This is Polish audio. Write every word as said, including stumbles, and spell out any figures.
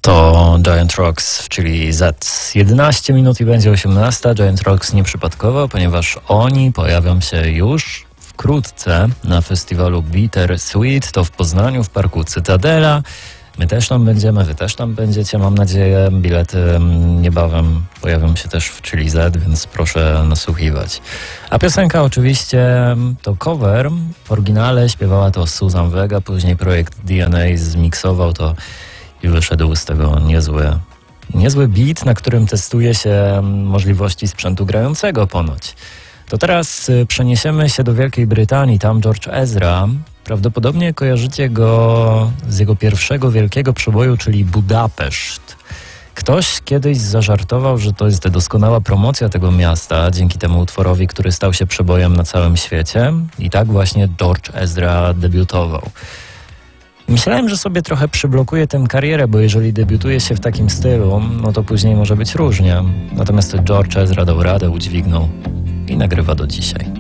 To Giant Rocks, czyli Z. jedenaście minut i będzie osiemnasta. Giant Rocks nieprzypadkowo, ponieważ oni pojawią się już wkrótce na festiwalu Bitter Sweet. To w Poznaniu, w parku Cytadela. My też tam będziemy, wy też tam będziecie, mam nadzieję. Bilety niebawem pojawią się też w Chili Z, więc proszę nasłuchiwać. A piosenka oczywiście to cover. W oryginale śpiewała to Suzanne Vega, później projekt D N A zmiksował to i wyszedł z tego niezły, niezły beat, na którym testuje się możliwości sprzętu grającego ponoć. To teraz przeniesiemy się do Wielkiej Brytanii, tam George Ezra. Prawdopodobnie kojarzycie go z jego pierwszego wielkiego przeboju, czyli Budapeszt. Ktoś kiedyś zażartował, że to jest doskonała promocja tego miasta dzięki temu utworowi, który stał się przebojem na całym świecie. I tak właśnie George Ezra debiutował. Myślałem, że sobie trochę przyblokuję tę karierę, bo jeżeli debiutuje się w takim stylu, no to później może być różnie. Natomiast George Ezra dał radę, udźwignął i nagrywa do dzisiaj.